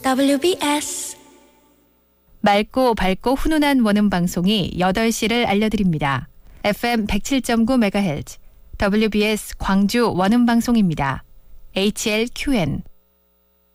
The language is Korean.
WBS 맑고 밝고 훈훈한 원음 방송이 8시를 알려드립니다. FM 107.9MHz WBS 광주 원음 방송입니다. HLQN